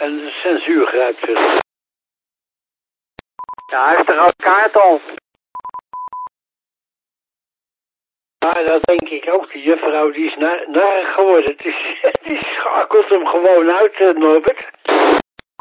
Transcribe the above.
En de censuur grijpt verder. Ja, hij heeft de rode kaart al. Ja, dat denk ik ook. Die juffrouw die is narig geworden. Die schakelt hem gewoon uit, Norbert.